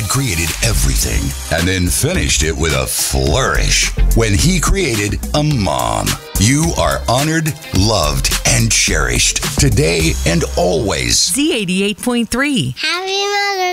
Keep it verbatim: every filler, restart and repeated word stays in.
created everything and then finished it with a flourish when He created a mom. You are honored, loved, and cherished today and always. Z eighty-eight point three. Happy Mother's